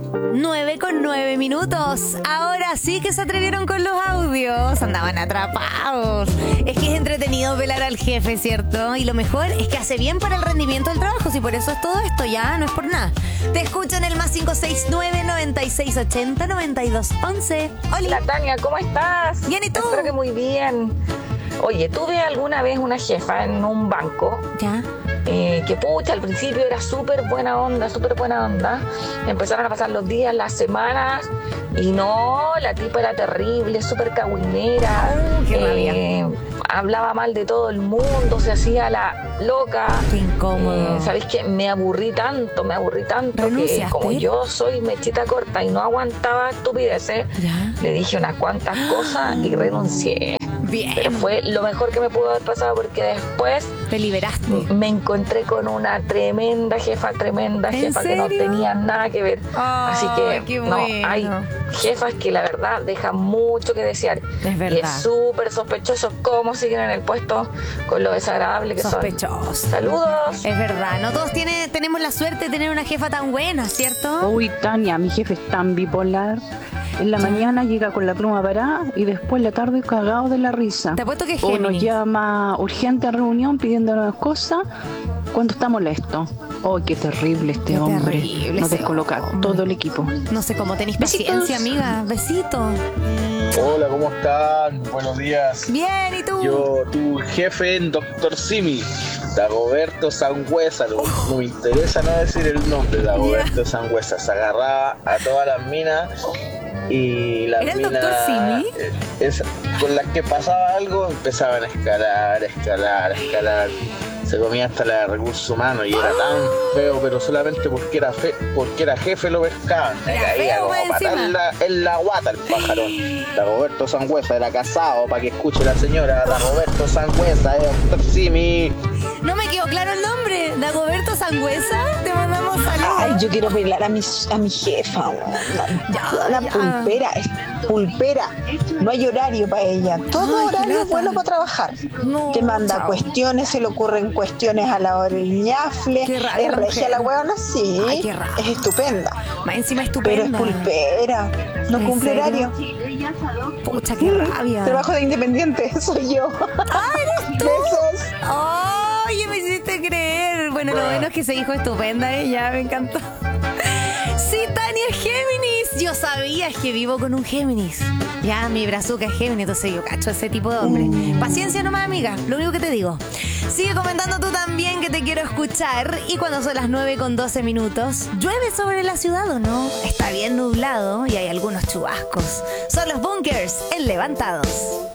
9:09. Ahora sí que se atrevieron con los audios. Andaban atrapados. Es que es entretenido velar al jefe, ¿cierto? Y lo mejor es que hace bien para el rendimiento del trabajo. Si por eso es todo esto, ya no es por nada. Te escuchan el +569 9680 9211. Hola Tania, ¿cómo estás? Bien, ¿y tú? Espero que muy bien. Oye, tuve alguna vez una jefa en un banco. ¿Ya? Que pucha, al principio era súper buena onda. Empezaron a pasar los días, las semanas, y no, la tipa era terrible, súper cagüinera. Qué rabia. Hablaba mal de todo el mundo, se hacía la loca. Qué incómodo. ¿Sabes qué? Me aburrí tanto que ¿Renunciaste? como yo soy mechita corta y no aguantaba estupideces, ¿Ya? le dije unas cuantas cosas y renuncié. Bien. Pero fue lo mejor que me pudo haber pasado porque después Te liberaste. me encontré con una tremenda jefa que no serio? tenía nada que ver. Ay, Así que qué no, bueno. hay jefas que la verdad dejan mucho que desear. Es verdad. Y es súper sospechoso cómo siguen en el puesto con lo desagradable que Sospechoso. son. Saludos. Es verdad, no todos tenemos la suerte de tener una jefa tan buena, ¿cierto? Uy, Tania, mi jefe es tan bipolar. En la mañana llega con la pluma parada y después en la tarde cagado de la risa. Te apuesto que es O nos Géminis. llama urgente a reunión pidiéndonos cosas cuando está molesto. ¡Oh, qué terrible este Qué hombre! terrible Nos ese descoloca hombre. todo el equipo. No sé cómo tenéis Besitos. paciencia, amiga. Besito. Hola, ¿cómo están? Buenos días. Bien, ¿y tú? Yo, tu jefe, Dr. Simi, Dagoberto Sangüesa, no me interesa no decir el nombre, Dagoberto Sangüesa, se agarraba a todas las minas y las ¿Era el minas Dr. Simi? Con las que pasaba algo empezaban a escalar. Se comía hasta la de recursos humanos y era tan feo, pero solamente porque era jefe lo pescaban. Me Era caía feo, como más patarla en la guata el pájaro. Dagoberto Sangüesa era casado, para que escuche la señora. Dagoberto Sangüesa, Dr. Simi. No me quedó claro el nombre. Dagoberto Sangüesa. Te mandamos saludos. Ay, yo quiero bailar a mi jefa. Una pulpera, es pulpera. No hay horario para ella. Todo Ay, qué horario lata. es bueno para trabajar. No, Te manda chao. cuestiones, se le ocurren cuestiones a la hora del ñafle. Qué rabia Es la regia mujer. la huevona, sí. Ay, qué rabia. Es estupenda. Más encima Pero es estupenda. pulpera. No ¿En cumple serio? horario. Pucha, qué rabia. Trabajo de independiente, soy yo. Besos. Oye, me hiciste creer. Bueno, lo bueno es que se dijo estupenda ella, me encantó. Sí, Tania es Géminis. Yo sabía que vivo con un Géminis. Ya, mi brazuca es Géminis, entonces yo cacho a ese tipo de hombre. Paciencia nomás, amiga, lo único que te digo. Sigue comentando tú también, que te quiero escuchar. Y cuando son las 9:12, ¿llueve sobre la ciudad o no? Está bien nublado y hay algunos chubascos. Son los Bunkers en Levantados.